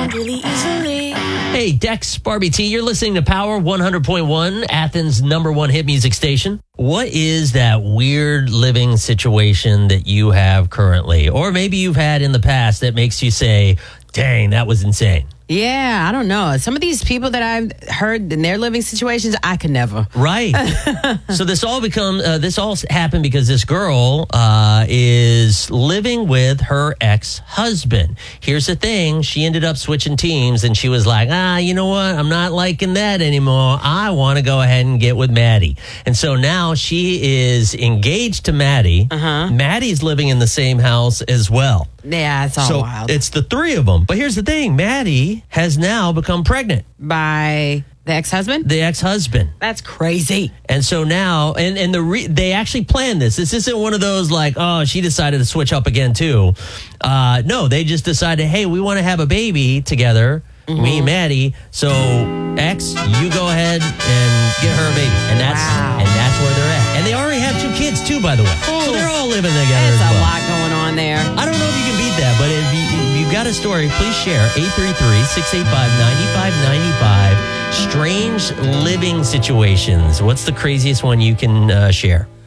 around really easily. Hey, Dex, Barbie T, you're listening to Power 100.1, Athens' #1 hit music station. What is that weird living situation that you have currently, or maybe you've had in the past that makes you say, dang, that was insane? Yeah, I don't know. Some of these people that I've heard in their living situations, I could never. Right. So this all happened because this girl is living with her ex-husband. Here's the thing. She ended up switching teams and she was like, you know what? I'm not liking that anymore. I want to go ahead and get with Maddie. And so now she is engaged to Maddie. Maddie's living in the same house as well. Yeah, it's all wild. It's the three of them. But here's the thing. Maddie has now become pregnant. By the ex-husband? The ex-husband. That's crazy. And so now, they actually planned this. This isn't one of those like, oh, she decided to switch up again too. No, they just decided, hey, we want to have a baby together, me and Maddie. So, ex, you go ahead and get her a baby. And that's where they're at. And they already have 2 kids too, by the way. So they're all living together. There's as well. a lot going on there. I don't know if you can beat that, but if you've got a story, please share. 833-685-9595. Strange living situations. What's the craziest one you can share?